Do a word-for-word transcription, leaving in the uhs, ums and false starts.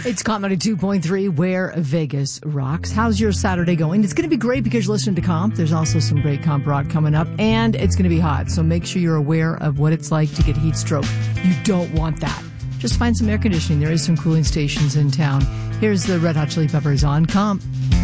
It's Comp ninety-two point three, where Vegas rocks. How's your Saturday going? It's going to be great because you're listening to Comp. There's also some great Comp rock coming up, and it's going to be hot. So make sure you're aware of what it's like to get heat stroke. You don't want that. Just find some air conditioning. There is some cooling stations in town. Here's the Red Hot Chili Peppers on Comp.